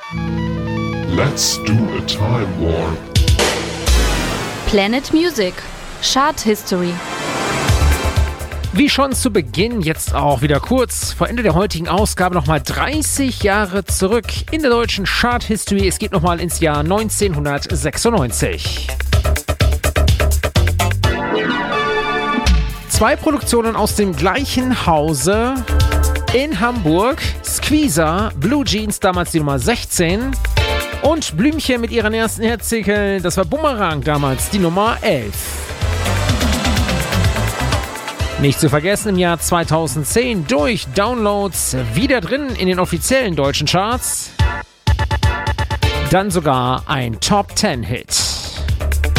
Let's do a time warp. Planet Music Chart History. Wie schon zu Beginn, jetzt auch wieder kurz vor Ende der heutigen Ausgabe nochmal 30 Jahre zurück in der deutschen Chart History. Es geht nochmal ins Jahr 1996. 2 Produktionen aus dem gleichen Hause in Hamburg. Squeezer, Blue Jeans, damals die Nummer 16. Und Blümchen mit ihren ersten Hitsingle, das war Bumerang, damals die Nummer 11. Nicht zu vergessen, im Jahr 2010 durch Downloads wieder drin in den offiziellen deutschen Charts. Dann sogar ein Top-10-Hit.